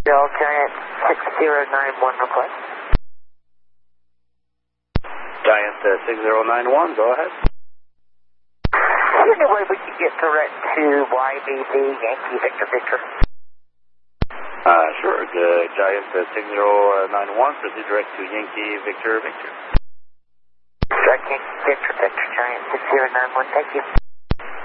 Giant 6091 request. Giant 6091, go ahead. Is there any way we could get direct to YBV Yankee Victor Victor? Sure. Giant 6091, proceed direct to Yankee Victor Victor. Direct Yankee Victor Victor, Giant 6091, thank you.